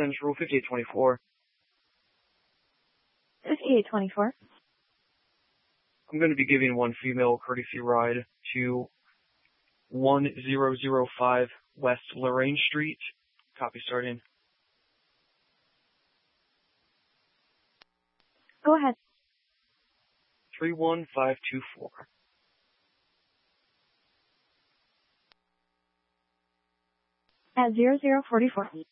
Central 5824. 5824. I'm going to be giving one female courtesy ride to 1005 West Lorraine Street. Copy starting. Go ahead. 31524. At 0044.